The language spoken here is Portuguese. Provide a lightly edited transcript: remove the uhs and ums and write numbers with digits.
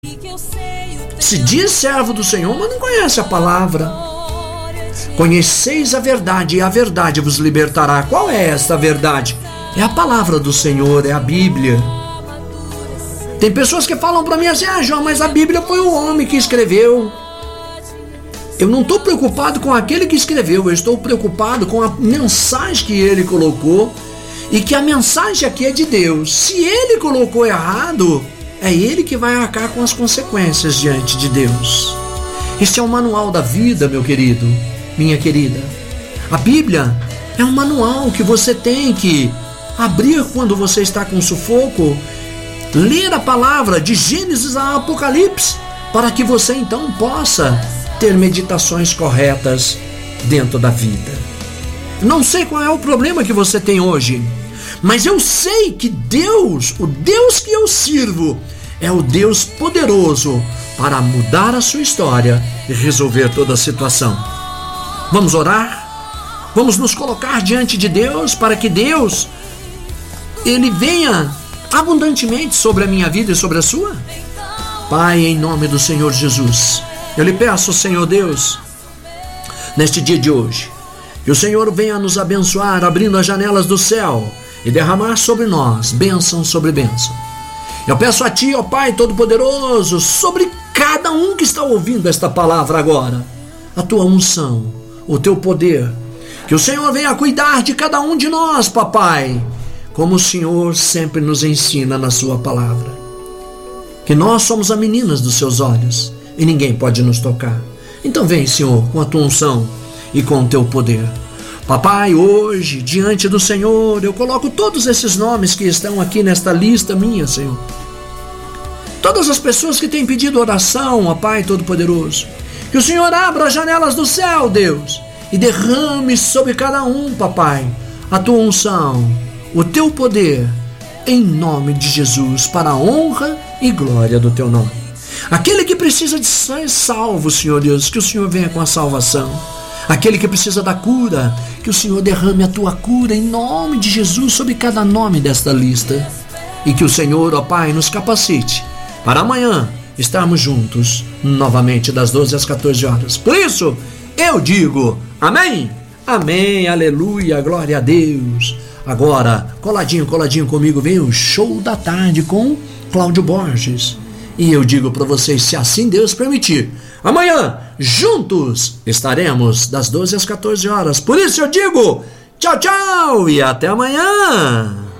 Se diz servo do Senhor, mas não conhece a palavra. Conheceis a verdade, e a verdade vos libertará. Qual é esta verdade? É a palavra do Senhor, é a Bíblia. Tem pessoas que falam para mim assim: João, mas a Bíblia foi o homem que escreveu. Eu não estou preocupado com aquele que escreveu, eu estou preocupado com a mensagem que ele colocou, e que a mensagem aqui é de Deus. Se ele colocou errado, é ele que vai arcar com as consequências diante de Deus. Este é o manual da vida, meu querido, minha querida. A Bíblia é um manual que você tem que abrir quando você está com sufoco, ler a palavra de Gênesis a Apocalipse, para que você então possa ter meditações corretas dentro da vida. Não sei qual é o problema que você tem hoje, mas eu sei que Deus, o Deus que eu sirvo, é o Deus poderoso para mudar a sua história e resolver toda a situação. Vamos orar? Vamos nos colocar diante de Deus para que Deus, Ele venha abundantemente sobre a minha vida e sobre a sua? Pai, em nome do Senhor Jesus, eu lhe peço, Senhor Deus, neste dia de hoje, que o Senhor venha nos abençoar, abrindo as janelas do céu e derramar sobre nós bênção sobre bênção. Eu peço a Ti, ó Pai Todo-Poderoso, sobre cada um que está ouvindo esta palavra agora, a Tua unção, o Teu poder, que o Senhor venha cuidar de cada um de nós, papai, como o Senhor sempre nos ensina na Sua palavra, que nós somos as meninas dos Seus olhos e ninguém pode nos tocar. Então vem, Senhor, com a Tua unção e com o Teu poder. Papai, hoje, diante do Senhor, eu coloco todos esses nomes que estão aqui nesta lista minha, Senhor. Todas as pessoas que têm pedido oração, ó Pai Todo-Poderoso, que o Senhor abra as janelas do céu, Deus, e derrame sobre cada um, papai, a Tua unção, o Teu poder, em nome de Jesus, para a honra e glória do Teu nome. Aquele que precisa de ser salvo, Senhor Deus, que o Senhor venha com a salvação. Aquele que precisa da cura, que o Senhor derrame a Tua cura em nome de Jesus sobre cada nome desta lista. E que o Senhor, ó Pai, nos capacite para amanhã estarmos juntos novamente das 12 às 14 horas. Por isso, eu digo amém, amém, aleluia, glória a Deus. Agora, coladinho comigo, vem o Show da Tarde com Cláudio Borges. E eu digo para vocês, se assim Deus permitir, amanhã, juntos, estaremos das 12 às 14 horas. Por isso eu digo, tchau, tchau e até amanhã.